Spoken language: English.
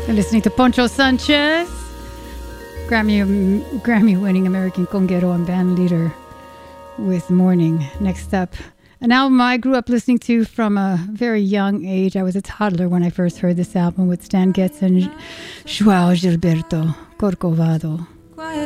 You're listening to Poncho Sanchez, Grammy-winning American conguero and band leader with Morning. Next up, an album I grew up listening to from a very young age. I was a toddler when I first heard this album with Stan Getz and João Gilberto Corcovado.